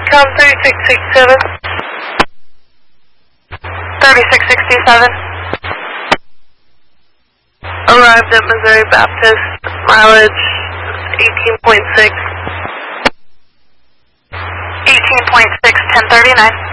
Com 3667. 3667. Arrived at Missouri Baptist, mileage 18.6. 18.6, 1039.